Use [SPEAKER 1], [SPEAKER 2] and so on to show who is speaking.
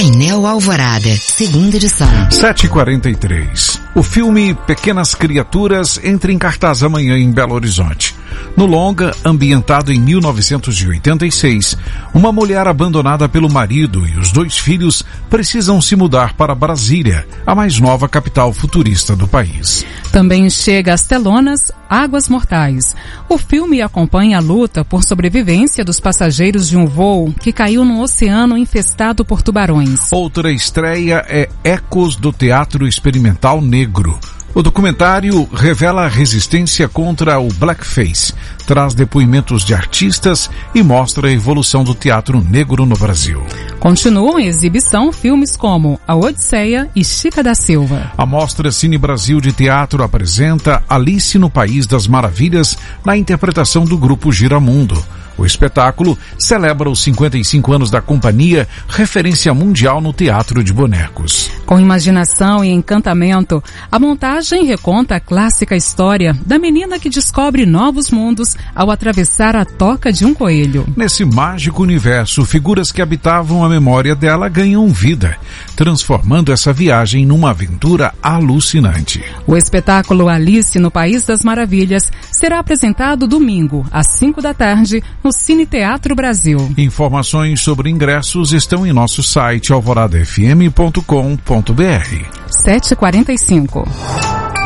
[SPEAKER 1] Painel Alvorada, segunda edição.
[SPEAKER 2] 7h43. O filme Pequenas Criaturas entra em cartaz amanhã em Belo Horizonte. No longa, ambientado em 1986, uma mulher abandonada pelo marido e os 2 filhos precisam se mudar para Brasília, a mais nova capital futurista do país.
[SPEAKER 3] Também chega às telonas Águas Mortais. O filme acompanha a luta por sobrevivência dos passageiros de um voo que caiu num oceano infestado por tubarões.
[SPEAKER 2] Outra estreia é Ecos do Teatro Experimental Negro. O documentário revela a resistência contra o blackface, traz depoimentos de artistas e mostra a evolução do teatro negro no Brasil.
[SPEAKER 3] Continuam em exibição filmes como A Odisseia e Chica da Silva.
[SPEAKER 2] A Mostra Cine Brasil de Teatro apresenta Alice no País das Maravilhas na interpretação do grupo Giramundo. O espetáculo celebra os 55 anos da companhia, referência mundial no teatro de bonecos.
[SPEAKER 3] Com imaginação e encantamento, a montagem reconta a clássica história da menina que descobre novos mundos ao atravessar a toca de um coelho.
[SPEAKER 2] Nesse mágico universo, figuras que habitavam a memória dela ganham vida, transformando essa viagem numa aventura alucinante.
[SPEAKER 3] O espetáculo Alice no País das Maravilhas será apresentado domingo, às 5 da tarde, no Cine Teatro Brasil.
[SPEAKER 2] Informações sobre ingressos estão em nosso site alvoradafm.com.br.
[SPEAKER 3] 7h45.